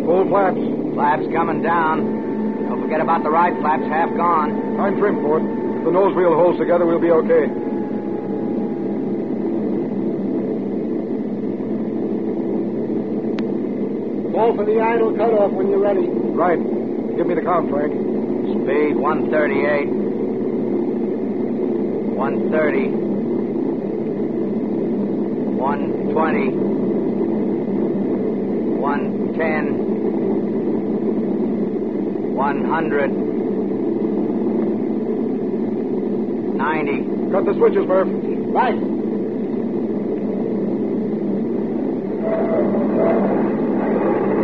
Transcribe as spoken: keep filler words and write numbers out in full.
Full flaps. Flaps coming down. Don't forget about the right flaps, half gone. I'm trim for it. If the nose wheel holds together, we'll be okay. Call for the idle cutoff when you're ready. Right. Give me the count, Frank. Speed one thirty-eight. one thirty. one twenty. one ten. one hundred. ninety. Cut the switches, Murph. Right.